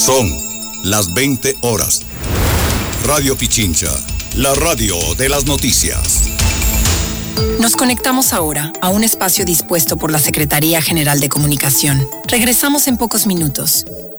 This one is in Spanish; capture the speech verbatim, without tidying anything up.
Son las veinte horas. Radio Pichincha, la radio de las noticias. Nos conectamos ahora a un espacio dispuesto por la Secretaría General de Comunicación. Regresamos en pocos minutos.